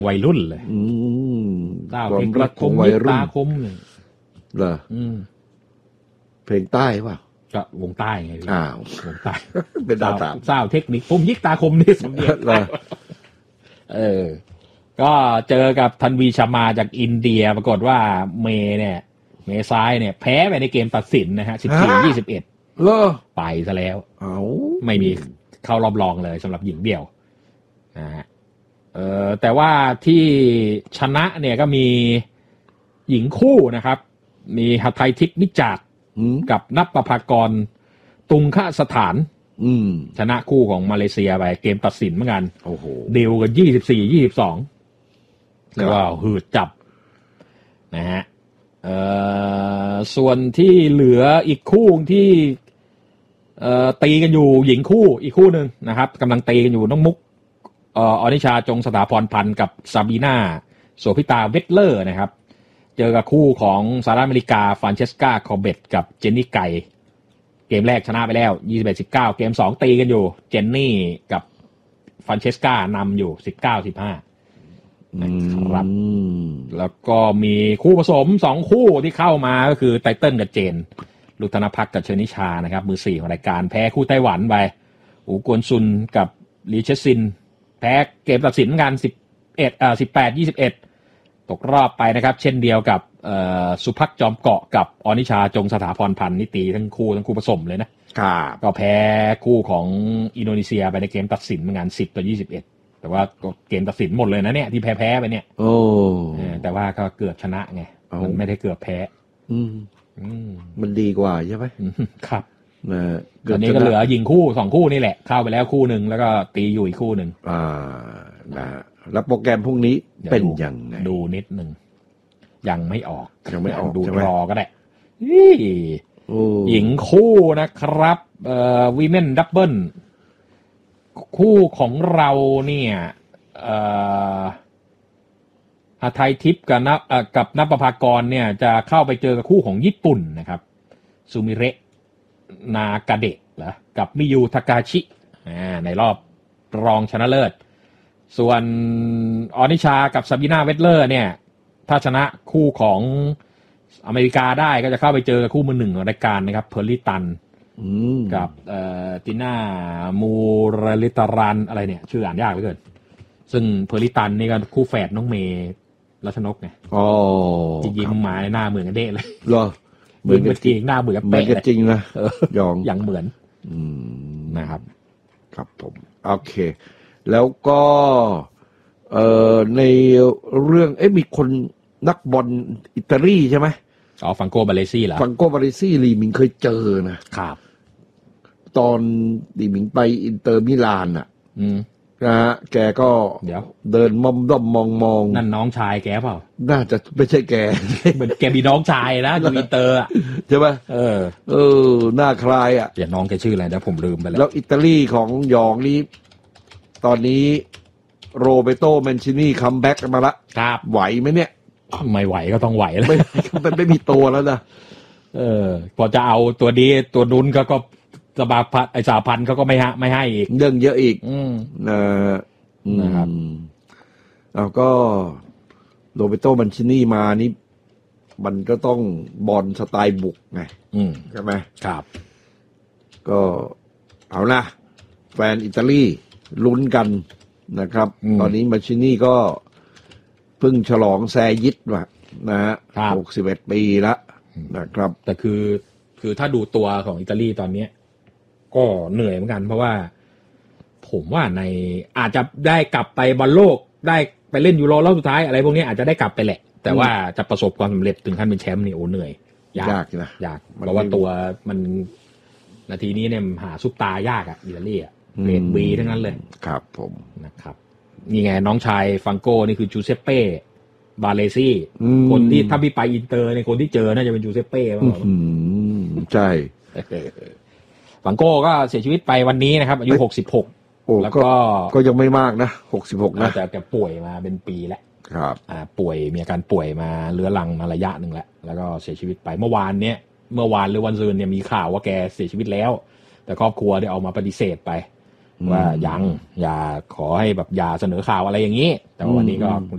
วัยรุ่นเลยเศร้าเพลงรักคมยิบตาคมเลยเหรอเพลงใต้ป่ะก็วงใต้ไงวงใต้เป็นดาวตาเศร้าเทคนิคผมยิกตาคมนี่สำเนียงก็เจอกับธันวีชมาจากอินเดียปรากฏว่าเมซ้ายเนี่ยแพ้ไปในเกมตัดสินนะฮะ 14-21 เหรอไปซะแล้วไม่มีเข้ารอบรองเลยสำหรับหญิงเดี่ยวนะฮะแต่ว่าที่ชนะเนี่ยก็มีหญิงคู่นะครับมีหทัยทิพย์นิจาดกับนับประภากรตุงคสถานชนะคู่ของมาเลเซียไปเกมตัดสินเหมือนกันเดียวกัน 24-22แล้วก็หืดจับนะฮะส่วนที่เหลืออีกคู่ที่ตีกันอยู่หญิงคู่อีกคู่หนึ่งนะครับกำลังตีกันอยู่น้องมุกอนิชาจงสถาพรพันธ์กับซาบีนาโสภิตาเวทเลอร์นะครับเจอกับคู่ของสหรัฐอเมริกาฟรานเชสกาคอร์เบตกับเจนนี่ไก่เกมแรกชนะไปแล้ว 21-19 เกม2ตีกันอยู่เจนนี่กับฟรานเชสกานำอยู่ 19-15 นะครับแล้วก็มีคู่ผสม2คู่ที่เข้ามาก็คือไตเติ้ลกับเจนลุธนภักกับเชนิชานะครับมือ4ของรายการแพ้คู่ไต้หวันไปอูกวนซุนกับลีเชซินแพ้เกมตัดสินกัน18-21ตกรอบไปนะครับเช่นเดียวกับสุภักจอมเกาะกับอนิชาจงสถาพรพันธ์นี่ตีทั้งคู่ผสมเลยนะก็แพ้คู่ของอินโดนีเซียไปในเกมตัดสินเหมือนกัน10-21แต่ว่าเกมตัดสินหมดเลยนะเนี่ยที่แพ้ไปเนี่ยแต่ว่าก็เกือบชนะไงมันไม่ได้เกือบแพ้มันดีกว่าใช่ไหมครับตอนนี้ก็เหลือยิงคู่2คู่นี่แหละเข้าไปแล้วคู่หนึ่งแล้วก็ตีอยู่อีกคู่หนึ่งแล้วโปรแกรมพรุ่งนี้เป็นยังไงดูนิดนึงยังไม่ออกดูรอก็ได้หญิงคู่นะครับวีเมนดับเบิลคู่ของเราเนี่ยหทัยทิพย์กับนับประภากรเนี่ยจะเข้าไปเจอกับคู่ของญี่ปุ่นนะครับซูมิเระนากาเดะเหรอกับมิยูทากาชิในรอบรองชนะเลิศส่วนอนิชากับซาบิน่าเวทเลอร์เนี่ยถ้าชนะคู่ของอเมริกาได้ก็จะเข้าไปเจอคู่มือหนึ่งของรายการนะครับเพอร์ลิตันกับติน่ามูรลิตารันอะไรเนี่ยชื่ออ่านยากเหลือเกินซึ่งเพอร์ลิตันนี่ก็คู่แฝดน้องเมย์รัชนกไงที่ยิ้มมาในหน้าเหมือนกันเด้เลยเหรอเหมือนกันจริงหน้าเหมือนกันเป๊ะเลยจริงนะอย่างเหมือนนะครับครับผมโอเคแล้วก็ในเรื่องมีคนนักบอลอิตาลีใช่ไหมฟังโกบาเลซี่เหรอฟังโกบาเลซี่ลีมิงเคยเจอนะครับตอนลีมิงไปอินเตอร์มิลานอ่ะนะฮะแกก็เดินมอมด้อมมองนั่นน้องชายแกเปล่าน่าจะไม่ใช่แกเหมือนแกมีน้องชายนะอยู่อินเตอร์อ่ะใช่ไหมหน้าคล้ายอ่ะอย่าน้องแกชื่ออะไรนะผมลืมไปแล้วอิตาลีของยองนี้ตอนนี้โรเบโตแมนชินีคัมแบ็กมาละไหวไหมเนี่ยไม่ไหวก็ต้องไหวแล้วไม่มีตัวแล้วนะพอจะเอาตัวนี้ตัวนุ้นก็สภาพันธ์สหพันธ์เขาก็ไม่ให้อีกเรื่องเยอะอีกนะครับเอาก็โรเบโตแมนชินีมานี่มันก็ต้องบอลสไตล์บุกไงใช่ไหมครับก็เอานะแฟนอิตาลีลุ้นกันนะครับตอนนี้มาชินี่ก็เพิ่งฉลองแซยิดว่ะนะฮะ61 ปีแล้วนะครับแต่คือถ้าดูตัวของอิตาลีตอนนี้ก็เหนื่อยเหมือนกันเพราะว่าผมว่าในอาจจะได้กลับไปบอลโลกได้ไปเล่นยูโรรอบสุดท้ายอะไรพวกนี้อาจจะได้กลับไปแหละแต่ว่าจะประสบความสำเร็จถึงขั้นเป็นแชมป์นี่โอ้เหนื่อยยากนะยากเพราะว่าตัวมันนาทีนี้เนี่ยหาซุปตายากอ่ะอิตาลีอ่ะเกรด B ทั้งนั้นเลยครับผมนะครับนี่ไงน้องชายฟังโก้นี่คือจูเซปเป้บาเลซี่คนที่ถ้าพี่ไปอินเตอร์ในคนที่เจอน่าจะเป็นจูเซปเป้ป่ะใช่ฟังโก้ก็เสียชีวิตไปวันนี้นะครับอายุ66แล้วก็ยังไม่มากนะ66นะแต่ป่วยมาเป็นปีแล้วครับป่วยมีอาการป่วยมาเรื้อรังมาระยะนึงแล้วก็เสียชีวิตไปเมื่อวานหรือวันซืนเนี่ยมีข่าวว่าแกเสียชีวิตแล้วแต่ครอบครัวได้ออกมาปฏิเสธไปว่าอย่าขอให้แบบอย่าเสนอข่าวอะไรอย่างนี้แต่วันนี้ก็